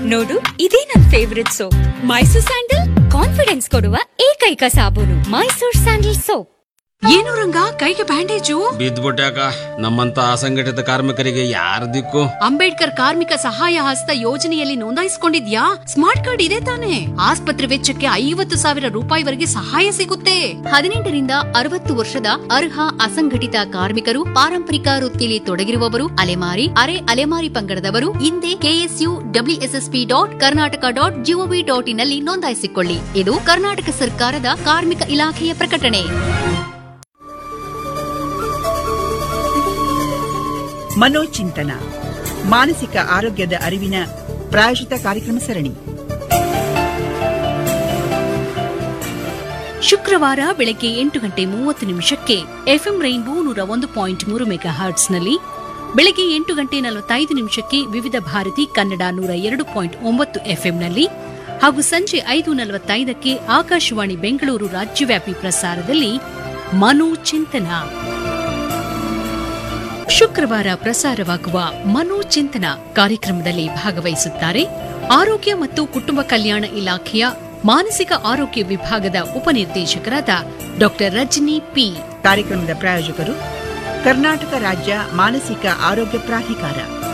ನೋಡು, ಇದೇ ನನ್ favourite soap. Mysore sandal confidence ಕೊಡುವ ಏಕೈಕ ಸಾಬೂನು. Mysore sandal soap. ಏನು ರಂಗ, ಕೈಗೆ ಬ್ಯಾಂಡೇಜು? ಬಿದ್ದ್ಬಿಟ್ಯಾಕ. ನಮ್ಮಂತ ಅಸಂಘಟಿತ ಕಾರ್ಮಿಕರಿಗೆ ಯಾರ ದಿಕ್ಕು? ಅಂಬೇಡ್ಕರ್ ಕಾರ್ಮಿಕ ಸಹಾಯ ಹಸ್ತ ಯೋಜನೆಯಲ್ಲಿ ನೋಂದಾಯಿಸಿಕೊಂಡಿದ್ಯಾ? ಸ್ಮಾರ್ಟ್ ಕಾರ್ಡ್ ಇದೆ ತಾನೆ? ಆಸ್ಪತ್ರೆ ವೆಚ್ಚಕ್ಕೆ 50,000 ರೂಪಾಯಿವರೆಗೆ ಸಹಾಯ ಸಿಗುತ್ತೆ. 18ರಿಂದ 60 ವರ್ಷದ ಅರ್ಹ ಅಸಂಘಟಿತ ಕಾರ್ಮಿಕರು, ಪಾರಂಪರಿಕ ವೃತ್ತಿಯಲ್ಲಿ ತೊಡಗಿರುವವರು, ಅಲೆಮಾರಿ, ಅರೆ ಅಲೆಮಾರಿ ಪಂಗಡದವರು ಹಿಂದೆ KSUWSSP.Karnataka.gov.in ನಲ್ಲಿ ನೋಂದಾಯಿಸಿಕೊಳ್ಳಿ. ಇದು ಕರ್ನಾಟಕ ಸರ್ಕಾರದ ಕಾರ್ಮಿಕ ಇಲಾಖೆಯ ಪ್ರಕಟಣೆ. ಮನೋಚಿಂತನ, ಮಾನಸಿಕ ಆರೋಗ್ಯದ ಅರಿವಿನ ಪ್ರಾಯೋಜಿತ ಕಾರ್ಯಕ್ರಮ ಸರಣಿ. ಶುಕ್ರವಾರ ಬೆಳಗ್ಗೆ 8:30 ಎಫ್ಎಂ ರೈನ್ಬೋ 101.3 ಮೆಗಾಹರ್ಟ್ಸ್ನಲ್ಲಿ, ಬೆಳಗ್ಗೆ 8:45 ವಿವಿಧ ಭಾರತಿ ಕನ್ನಡ 102.9 ಎಫ್ಎಂನಲ್ಲಿ ಹಾಗೂ ಸಂಜೆ 5:45 ಆಕಾಶವಾಣಿ ಬೆಂಗಳೂರು ರಾಜ್ಯವ್ಯಾಪಿ ಪ್ರಸಾರದಲ್ಲಿ ಮನೋಚಿಂತನ. ಶುಕ್ರವಾರ ಪ್ರಸಾರವಾಗುವ ಮನೋಚಿಂತನ ಕಾರ್ಯಕ್ರಮದಲ್ಲಿ ಭಾಗವಹಿಸುತ್ತಾರೆ ಆರೋಗ್ಯ ಮತ್ತು ಕುಟುಂಬ ಕಲ್ಯಾಣ ಇಲಾಖೆಯ ಮಾನಸಿಕ ಆರೋಗ್ಯ ವಿಭಾಗದ ಉಪನಿರ್ದೇಶಕರಾದ ಡಾ ರಜನಿ ಪಿ. ಕಾರ್ಯಕ್ರಮದ ಪ್ರಾಯೋಜಕರು ಕರ್ನಾಟಕ ರಾಜ್ಯ ಮಾನಸಿಕ ಆರೋಗ್ಯ ಪ್ರಾಧಿಕಾರ.